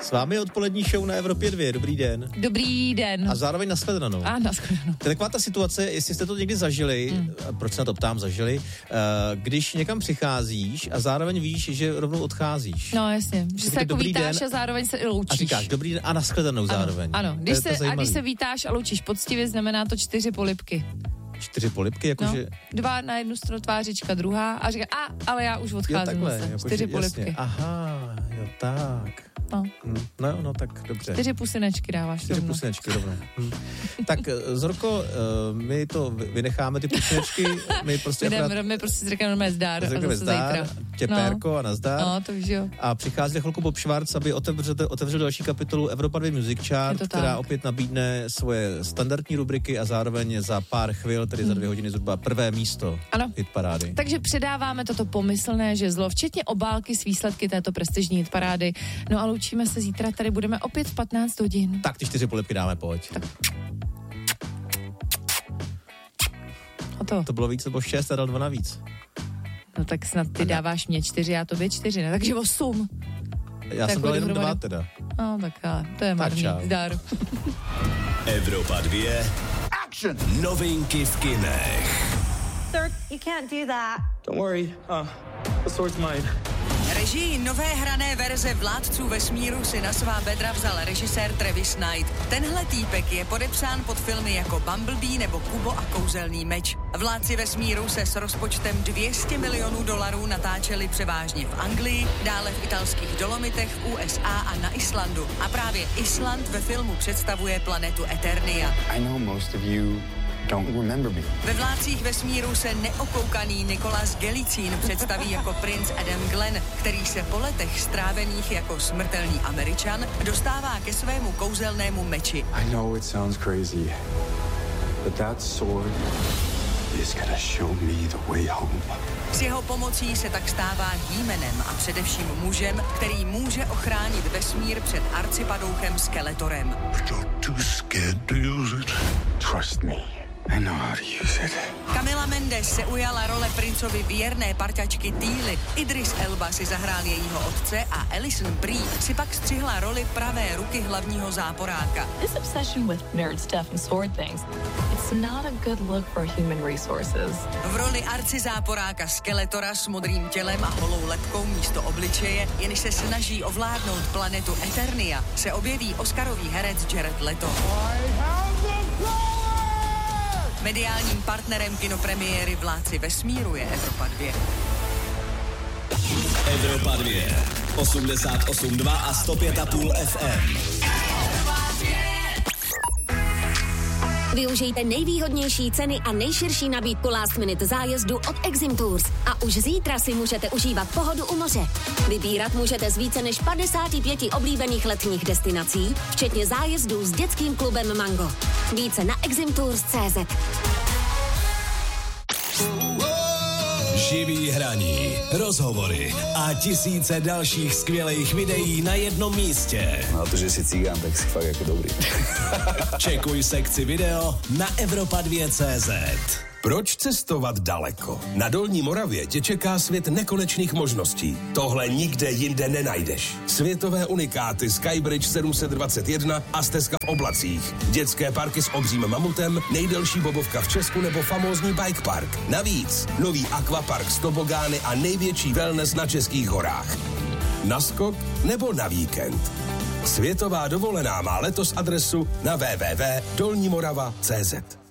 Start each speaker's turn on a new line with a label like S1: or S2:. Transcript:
S1: S vámi je odpolední show na Evropě 2. Dobrý den.
S2: Dobrý den.
S1: A zároveň nashledanou.
S2: A nashledanou.
S1: To je taková ta situace, jestli jste to někdy zažili, proč se na to ptám, když někam přicházíš a zároveň víš, že rovnou odcházíš.
S2: No jasně, že se jako vítáš a zároveň se loučíš.
S1: A říkáš dobrý den a nashledanou zároveň.
S2: Ano, když se vítáš a loučíš poctivě, znamená to 4 polibky.
S1: 4 polibky, jakože...
S2: 2 na jednu stranu tvářička, druhá a říká, ale já už odcházím zase. 4 polibky.
S1: Jasně. Aha, jo, tak. No, tak dobře.
S2: 4 pusinečky dáváš
S1: 4
S2: rovnou.
S1: pusinečky rovnou. Tak Zorko, my to vynecháme ty pusinečky, my prostě
S2: si řekneme zdar a zase zítra.
S1: Těpérko a nazdar.
S2: No, to víš jo.
S1: A přichází chvilku Bob Schwarz, aby otevřel další kapitolu Evropa 2 Music Chart, která opět nabídne svoje standardní rubriky a zároveň za pár chvil, tedy za 2 hodiny zhruba, prvé místo hitparády.
S2: Takže předáváme toto pomyslné žezlo, včetně obálky s výsledky této prestižní hitparády. No a loučíme se zítra, tady budeme opět v 15 hodin.
S1: Tak ty 4 polibky dáme, pojď.
S2: Tak.
S1: To bylo víc, nebo 6 a dal 2 navíc.
S2: No tak snad ty dáváš mě 4, já tobě 4, ne? Takže 8.
S1: Já jsem dal jenom 2 teda.
S2: No tak ale, to je marný. Zdar.
S3: Evropa 2. Action! Novinky v kinech.
S4: Sir, you can't do that.
S5: Don't worry, the sword's mine.
S6: Režii nové hrané verze Vládců vesmíru si na svá bedra vzal režisér Travis Knight. Tenhle týpek je podepsán pod filmy jako Bumblebee nebo Kubo a kouzelný meč. Vládci vesmíru se s rozpočtem $200 milionů natáčeli převážně v Anglii, dále v italských Dolomitech, v USA a na Islandu. A právě Island ve filmu představuje planetu Eternia.
S7: I know most of you don't remember me.
S6: Ve Vládcích vesmíru se neokoukaný Nicholas Galitzine představí jako princ Adam Glenn, který se po letech strávených jako smrtelný Američan dostává ke svému kouzelnému meči.
S7: I know it sounds crazy, but that sword is gonna show me the way home.
S6: S jeho pomocí se tak stává He-Manem a především mužem, který může ochránit vesmír před arcipadouchem Skeletorem.
S8: You're too scared to use it.
S7: Trust me. I know how to use it.
S6: Camila Mendes se ujala role princovi věrné parťačky Teely. Idris Elba si zahrál jejího otce a Alison Brie si pak střihla roli pravé ruky hlavního záporáka.
S9: This obsession with nerd stuff and sword things, it's not a good look for human resources.
S6: V roli arcizáporáka Skeletora s modrým tělem a holou lebkou místo obličeje, jenž se snaží ovládnout planetu Eternia, se objeví oscarový herec Jared Leto. Mediálním partnerem kinopremiéry Vládci vesmíru je Evropa 2.
S3: Evropa 2. 88,2 a 105,5 FM.
S10: Využijte nejvýhodnější ceny a nejširší nabídku last minute zájezdu od Exim Tours. A už zítra si můžete užívat pohodu u moře. Vybírat můžete z více než 55 oblíbených letních destinací, včetně zájezdů s dětským klubem Mango. Více na eximtours.cz.
S3: Živý hraní, rozhovory a tisíce dalších skvělých videí na jednom místě.
S11: Na to, že jsi cigán, tak si fakt jako dobrý.
S3: Čekuj sekci video na Evropa2.cz. Proč cestovat daleko? Na Dolní Moravě tě čeká svět nekonečných možností. Tohle nikde jinde nenajdeš. Světové unikáty Skybridge 721 a stezka v oblacích. Dětské parky s obřím mamutem, nejdelší bobovka v Česku nebo famózní bike park. Navíc nový akvapark s tobogány a největší wellness na českých horách. Na skok nebo na víkend? Světová dovolená má letos adresu na www.dolnimorava.cz.